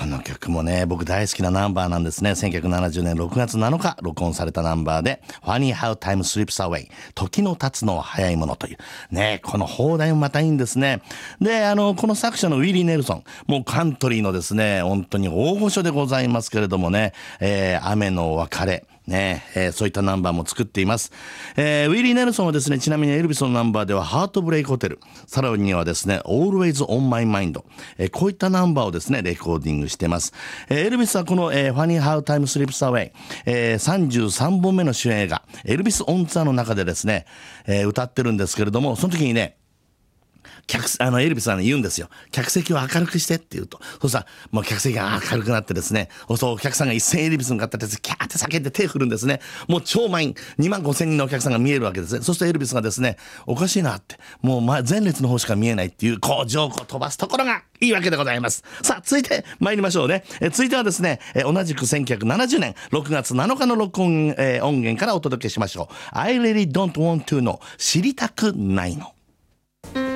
この曲もね、僕大好きなナンバーなんですね。1970年6月7日録音されたナンバーで Funny How Time Slips Away 時の経つのは早いものというね、この放題もまたいいんですね。で、この作者のウィリー・ネルソン、もうカントリーのですね、本当に大御所でございますけれどもね、雨の別れね、そういったナンバーも作っています。ウィリー・ネルソンはですね、ちなみにエルビスのナンバーではハートブレイクホテル、さらにはですね Always on My Mind、こういったナンバーをですねレコーディングしています。エルビスはこの、Funny How Time Slips Away、33本目の主演映画エルビス・オン・ツアーの中でですね、歌ってるんですけれども、その時にねエルビスはね言うんですよ。客席を明るくしてって言うと、そうしたらもう客席が明るくなってですね、そうお客さんが一斉にエルビスに向かってキャーって叫んで手振るんですね。もう超満員2万5千人のお客さんが見えるわけですね。そしてエルビスがですね、おかしいなって、もう前列の方しか見えないっていうこうジョークを飛ばすところがいいわけでございます。さあ続いて参りましょうね。続いてはですね、同じく1970年6月7日の録音、音源からお届けしましょう。I really don't want to know、 知りたくないの。